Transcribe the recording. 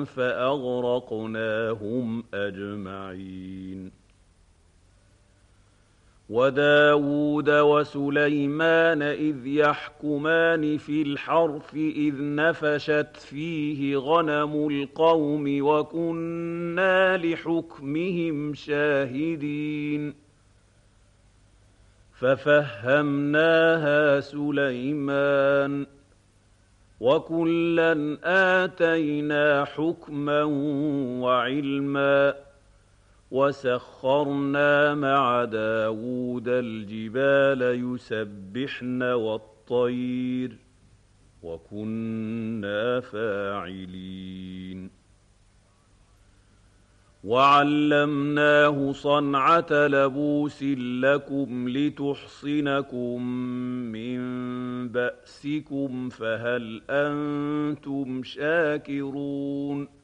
فأغرقناهم أجمعين. وداود وسليمان إذ يحكمان في الحرث إذ نفشت فيه غنم القوم وكنا لحكمهم شاهدين. ففهمناها سليمان وكلا آتينا حكما وعلما وسخرنا مع داود الجبال يسبحن والطير وكنا فاعلين. وعلمناه صنعة لبوس لكم لتحصنكم من بأسكم فهل أنتم شاكرون